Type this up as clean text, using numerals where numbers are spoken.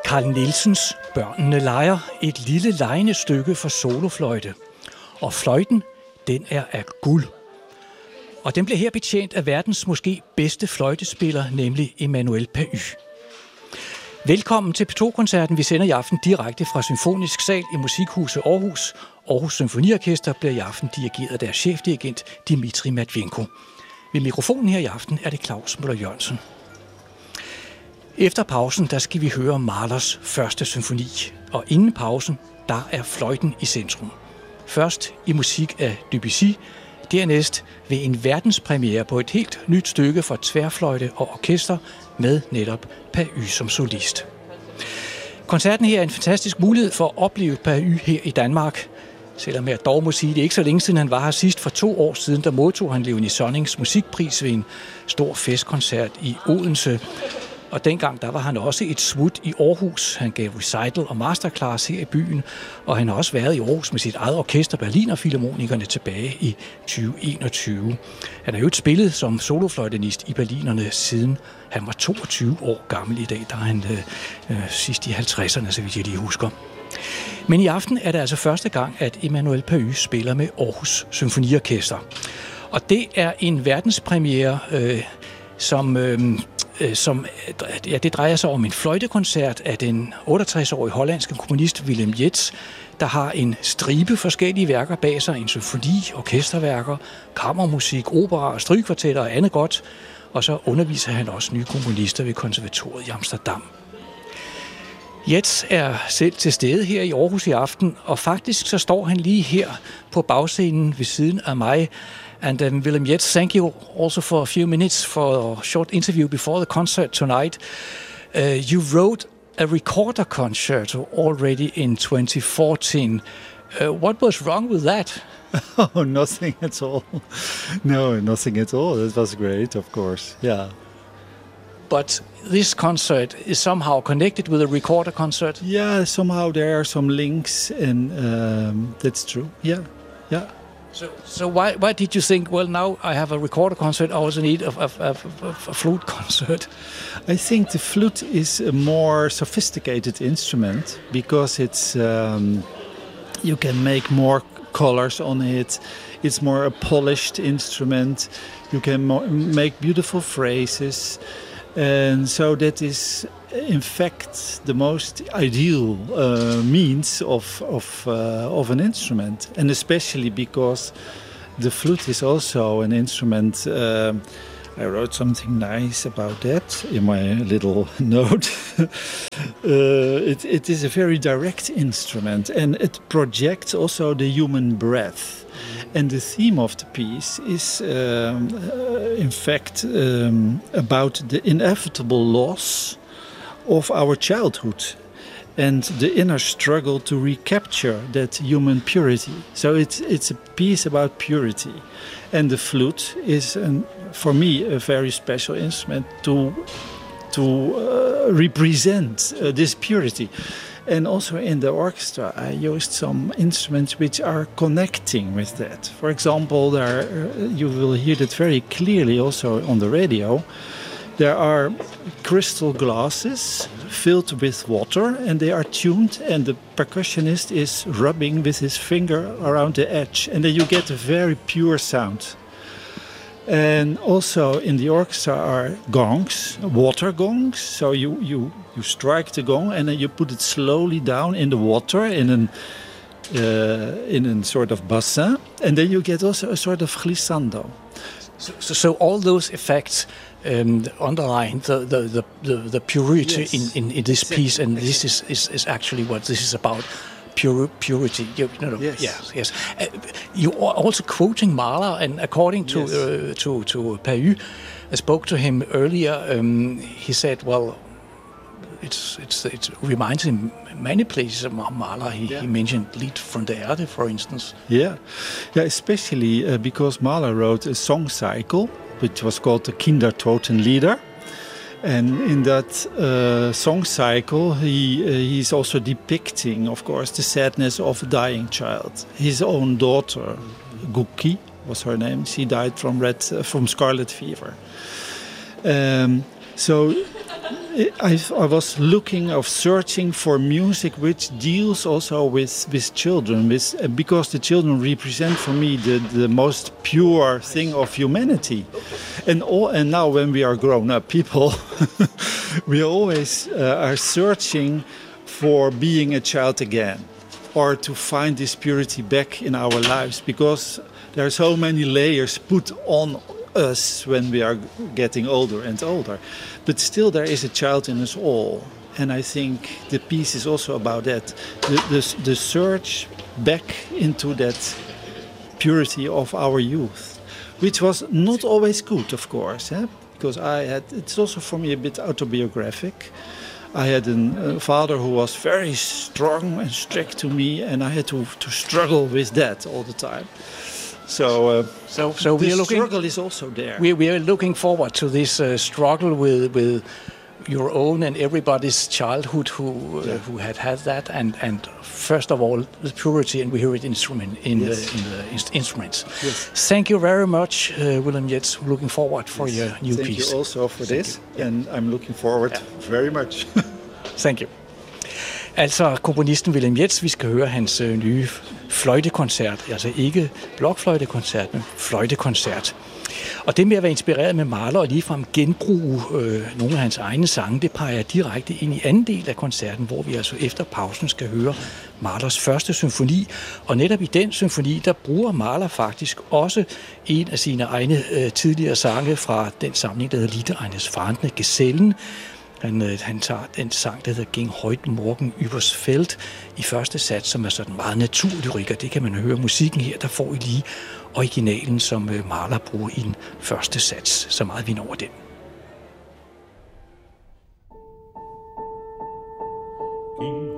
Carl Nielsens Børnene leger, et lille legende stykke for solofløjte. Og fløjten, den er af guld. Og den bliver her betjent af verdens måske bedste fløjtespiller, nemlig Emmanuel Pahud. Velkommen til P2-koncerten. Vi sender i aften direkte fra Symfonisk Sal i Musikhuset Aarhus. Aarhus Symfoniorkester bliver i aften dirigeret af deres chefdirigent Dmitri Matvienko. Ved mikrofonen her i aften er det Claus Møller Jørgensen. Efter pausen, der skal vi høre Mahlers første symfoni. Og inden pausen, der er fløjten i centrum. Først i musik af Debussy, dernæst ved en verdenspremiere på et helt nyt stykke for tværfløjte og orkester med netop Pahud som solist. Koncerten her er en fantastisk mulighed for at opleve Pahud her i Danmark. Selvom jeg dog må sige, det er ikke så længe siden han var her sidst. For 2 år siden, der modtog han Léonie Sonnings musikpris ved en stor festkoncert i Odense. Og dengang, der var han også et smut i Aarhus. Han gav recital og masterclass her i byen, og han har også været i Aarhus med sit eget orkester, Berlinerfilharmonikerne, tilbage i 2021. Han har jo spillet som solofløjtenist i Berlinerne siden han var 22 år gammel. I dag, der er han sidst i 50'erne, så vidt jeg lige husker. Men i aften er det altså første gang, at Emmanuel Pahud spiller med Aarhus Symfoniorkester. Og det er en verdenspremiere, som det drejer sig om en fløjtekoncert af den 68-årige hollandske komponist Willem Jets, der har en stribe forskellige værker bag sig, en symfoni, orkesterværker, kammermusik, opera, strygekvartetter og andet godt, og så underviser han også nye komponister ved konservatoriet i Amsterdam. Jets er selv til stede her i Aarhus i aften, og faktisk så står han lige her på bagscenen ved siden af mig. And Willem Jets, thank you also for a few minutes for a short interview before the concert tonight. You wrote a recorder concerto already in 2014. What was wrong with that? Oh, nothing at all. No, nothing at all. It was great, of course. Yeah. But this concert is somehow connected with a recorder concert? Yeah, somehow there are some links, and that's true. Yeah. So why did you think, well, now I have a recorder concert, I also need a flute concert? I think the flute is a more sophisticated instrument because it's you can make more colors on it. It's more a polished instrument. You can make beautiful phrases. And so that is, in fact, the most ideal means of an instrument, and especially because the flute is also an instrument. I wrote something nice about that in my little note. It is a very direct instrument, and it projects also the human breath. And the theme of the piece is, in fact, about the inevitable loss of our childhood and the inner struggle to recapture that human purity. So it's a piece about purity. And the flute is, for me, a very special instrument to represent this purity. And also in the orchestra, I used some instruments which are connecting with that. For example, you will hear that very clearly also on the radio. There are crystal glasses filled with water, and they are tuned, and the percussionist is rubbing with his finger around the edge, and then you get a very pure sound. And also in the orchestra are gongs, water gongs. So you strike the gong and then you put it slowly down in the water in a sort of bassin, and then you get also a sort of glissando. So all those effects underline the purity, yes, in this piece, and this is actually what this is about. Purity. Yes. You are also quoting Mahler, and according to Pahud, I spoke to him earlier. He said, well, it reminds him many places of Mahler. He mentioned Lied von der Erde, for instance. Yeah, especially because Mahler wrote a song cycle, which was called the Kindertotenlieder. And in that song cycle, he's also depicting, of course, the sadness of a dying child. His own daughter, Guki was her name. She died from scarlet fever. So I was searching for music which deals also with children, because the children represent for me the most pure thing of humanity. And now when we are grown up people, we always are searching for being a child again, or to find this purity back in our lives, because there are so many layers put on us when we are getting older and older. But still there is a child in us all. And I think the piece is also about that. The search back into that purity of our youth, which was not always good, of course, because it's also for me a bit autobiographic. I had a father who was very strong and strict to me, and I had to struggle with that all the time. So the struggle is also there. We are looking forward to this struggle with your own and everybody's childhood who had that, and first of all the purity, and we hear it in the instruments. Yes. Thank you very much, Willem Jets. Looking forward for your new piece. Thank you also for this, and I'm looking forward very much. Thank you. Altså komponisten Willem Jets, vi skal høre hans nye fløjtekoncert, altså ikke blokfløjtekoncert, men fløjtekoncert. Og det med at være inspireret med Mahler og ligefrem genbruge nogle af hans egne sange, det peger direkte ind i anden del af koncerten, hvor vi altså efter pausen skal høre Mahlers første symfoni. Og netop i den symfoni, der bruger Mahler faktisk også en af sine egne tidligere sange fra den samling, der hedder Lieder eines fahrenden Gesellen. Han tager den sang, der hedder Ging heute Morgen übers Feld i første sats, som er sådan meget naturlyrik, og det kan man høre musikken her, der får I lige originalen, som Mahler bruger i den første sats, så meget vi når over den.